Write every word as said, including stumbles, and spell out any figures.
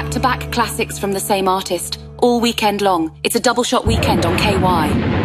back-to-back classics from the same artist, all weekend long. It's a double shot weekend on K Y.